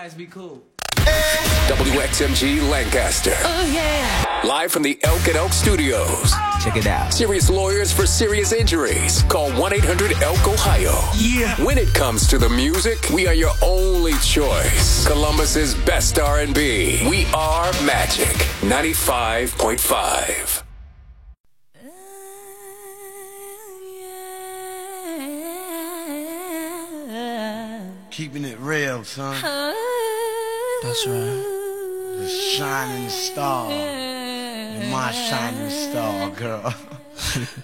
guys be cool. WXMG Lancaster. Oh, yeah. Live from the Elk and Elk Studios. Check it out. Serious lawyers for serious injuries. Call 1-800-ELK-OHIO. Yeah. When it comes to the music, we are your only choice. Columbus's best R&B. We are Magic 95.5. Keeping it real, son. That's right. The shining star. You're my shining star, girl.